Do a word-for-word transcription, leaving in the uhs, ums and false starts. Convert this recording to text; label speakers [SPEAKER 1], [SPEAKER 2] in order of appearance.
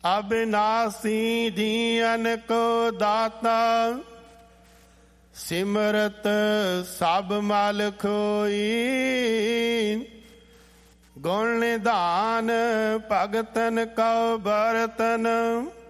[SPEAKER 1] ਅਬਿਨਾਸੀ Jean ਕੋ ਦਾਤਾ, ਸਿਮਰਤ ਸਭ ਮਲ ਖੋਈ। ਗੁਣ ਨਿਧਾਨ ਭਗਤਨ ਕਉ ਬਰਤਨ,